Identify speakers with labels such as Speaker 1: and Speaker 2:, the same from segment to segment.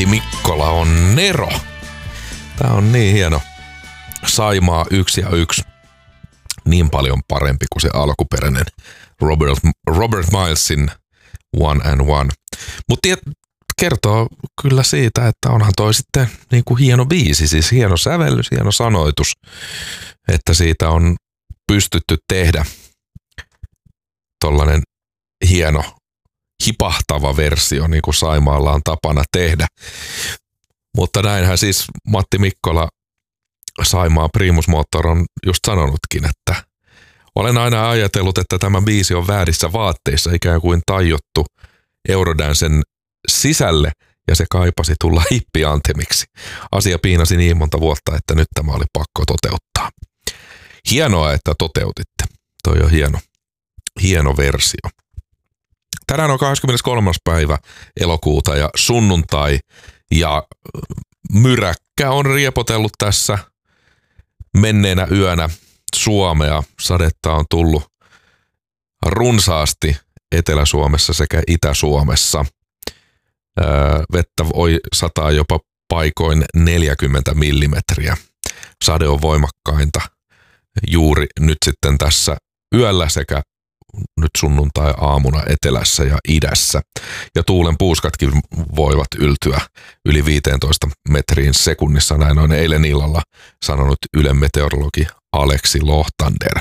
Speaker 1: Matti Mikkola on Nero. Tää on niin hieno. Saimaa 1 ja 1. Niin paljon parempi kuin se alkuperäinen Robert Milesin One and One. Mutta kertoo kyllä siitä, että onhan toi sitten niin kuin hieno biisi, siis hieno sävellys, hieno sanoitus, että siitä on pystytty tehdä tollainen hieno hipahtava versio, niin kuin Saimaalla on tapana tehdä. Mutta näinhän siis Matti Mikkola, Saimaa Primus Motor, on just sanonutkin, että olen aina ajatellut, että tämä biisi on väärissä vaatteissa, ikään kuin tajottu Eurodancen sisälle, ja se kaipasi tulla hippiantemiksi. Asia piinasi niin monta vuotta, että nyt tämä oli pakko toteuttaa. Hienoa, että toteutitte. Toi on hieno versio. Tänään on 23. päivä elokuuta ja sunnuntai, ja myräkkä on riepotellut tässä menneenä yönä Suomea. Sadetta on tullut runsaasti Etelä-Suomessa sekä Itä-Suomessa. Vettä voi sataa jopa paikoin 40 millimetriä. Sade on voimakkainta juuri nyt sitten tässä yöllä sekä nyt sunnuntai-aamuna etelässä ja idässä. Ja tuulen puuskatkin voivat yltyä yli 15 metriin sekunnissa. Näin on eilen illalla sanonut Ylen meteorologi Aleksi Lohtander.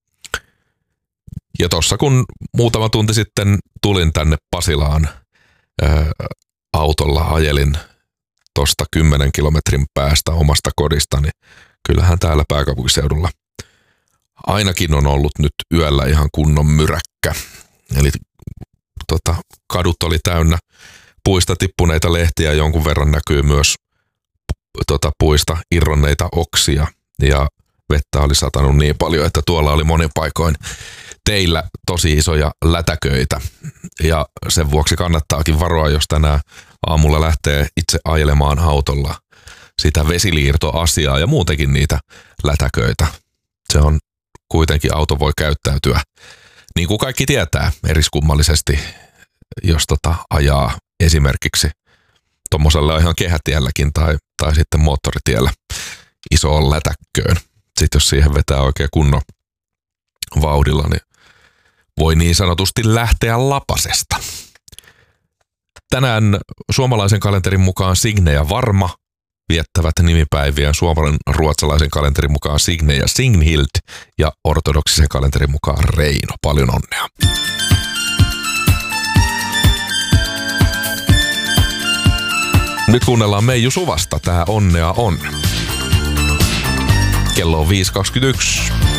Speaker 1: Ja tossa kun muutama tunti sitten tulin tänne Pasilaan autolla, ajelin tosta 10 kilometrin päästä omasta kodistani. Kyllähän täällä pääkaupunkiseudulla ainakin on ollut nyt yöllä ihan kunnon myräkkä. Eli kadut oli täynnä puista tippuneita lehtiä, jonkun verran näkyy myös puista irronneita oksia, ja vettä oli satanut niin paljon, että tuolla oli monin paikoin teillä tosi isoja lätäköitä, ja sen vuoksi kannattaakin varoa, jos tänään aamulla lähtee itse ajelemaan autolla sitä vesiliirtoasiaa ja muutenkin niitä lätäköitä. Se on kuitenkin, auto voi käyttäytyä, niin kuin kaikki tietää, eriskummallisesti, jos ajaa esimerkiksi tuommoisella ihan kehätielläkin tai sitten moottoritiellä isoon lätäkköön. Sitten jos siihen vetää oikein kunnon vauhdilla, niin voi niin sanotusti lähteä lapasesta. Tänään suomalaisen kalenterin mukaan Signe ja Varma viettävät nimipäiviä, suomalaisen ruotsalaisen kalenterin mukaan Signe ja Signhild ja ortodoksisen kalenterin mukaan Reino. Paljon onnea! Nyt kuunnellaan Meiju Suvasta. Tää Onnea on. Kello on 5.21.